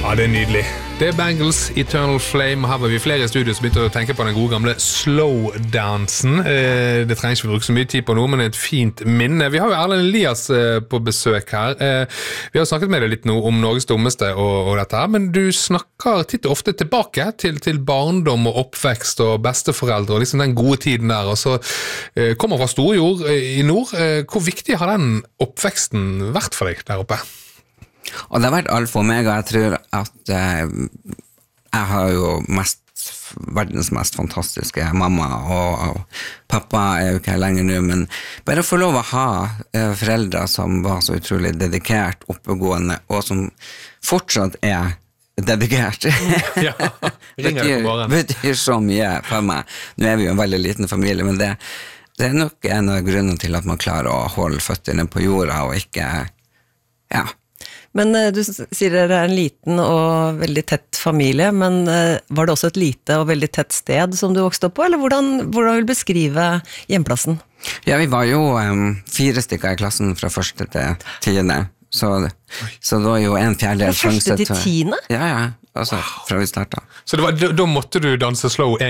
Ja, det nydelig. Det Bangles, Eternal Flame. Her var vi flere i studio som begynte å tenke på den gode gamle slow-dansen. Det trenger ikke vi bruke så mye tid på nå, men det et fint minne. Vi har jo Erlend Elias på besøk her. Vi har snakket med deg litt nå om Norges dummeste og dette her, men du snakker titt og ofte tilbake til barndom og oppvekst og besteforeldre og liksom den gode tiden der, og så kommer fra Storjord i nord. Hvor viktig har den oppveksten vært for deg der oppe? Og det har vært alt for meg, og jeg tror at jeg har jo verdens mest fantastiske mamma, og pappa er jo ikke her lenger nå, men bare få lov å ha foreldre som var så utrolig dedikert, oppegående, og som fortsatt er dedikert. Ja, betyr så mye for meg. Nå er vi jo en veldig liten familie, men det er nok en av grunnene til at man klarer å holde føttene på jorda, og ikke, ja. Men du sier dere er en liten og veldig tett familie, men var det også et lite og veldig tett sted som du vokste opp på, eller hvordan vil du beskrive hjemplassen? Ja, vi var jo 4 stykker i klassen fra 1. til 10. Så det var jo 1/4 Fra 1. til 10? Ja, altså fra vi startet. Så da måtte du danse slow